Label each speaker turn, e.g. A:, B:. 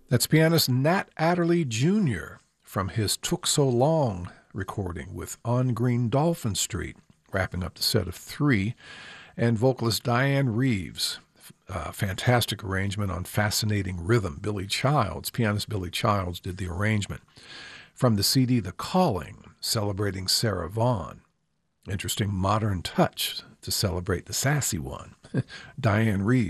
A: That's pianist Nat Adderley Jr. from his Took So Long recording with On Green Dolphin Street, wrapping up the set of three, and vocalist Diane Reeves. Fantastic arrangement on Fascinating Rhythm. Pianist Billy Childs did the arrangement. From the CD The Calling, celebrating Sarah Vaughan. Interesting modern touch to celebrate the sassy one. Diane Reeves